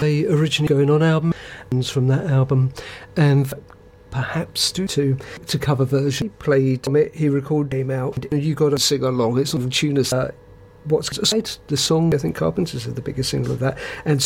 they originally going on album from that album, and perhaps to cover version he played it. He recorded came out. You got to sing along. It's sort of tune us. What's said the song? I think Carpenters are the biggest single of that, and